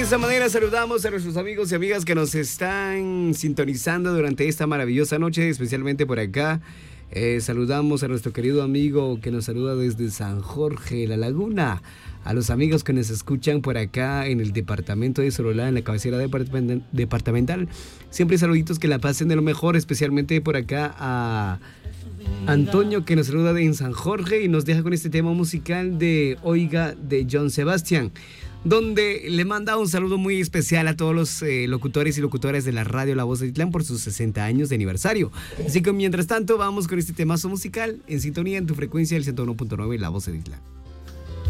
esta manera saludamos a nuestros amigos y amigas que nos están sintonizando durante esta maravillosa noche, especialmente por acá. Saludamos a nuestro querido amigo que nos saluda desde San Jorge, La Laguna. A los amigos que nos escuchan por acá en el departamento de Sololá, en la cabecera departamental. Siempre saluditos, que la pasen de lo mejor, especialmente por acá a Antonio, que nos saluda en San Jorge y nos deja con este tema musical de Oiga de John Sebastián, donde le manda un saludo muy especial a todos los locutores y locutoras de la radio La Voz de Titlán por sus 60 años de aniversario. Así que mientras tanto vamos con este temazo musical en sintonía en tu frecuencia del 101.9 La Voz de Titlán.